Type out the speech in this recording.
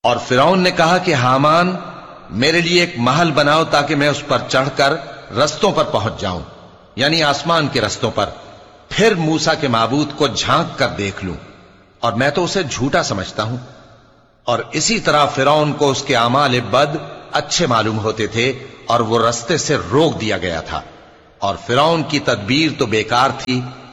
और फिरौन ने कहा कि हामान, मेरे लिए एक महल बनाओ ताकि मैं उस पर चढ़कर रस्तों पर पहुंच जाऊं, यानी आसमान के रस्तों पर, फिर मूसा के माबूद को झांक कर देख लूं, और मैं तो उसे झूठा समझता हूं। और इसी तरह फिरौन को उसके आमाल बद अच्छे मालूम होते थे और वो रस्ते से रोक दिया गया था, और फिरौन की तदबीर तो बेकार थी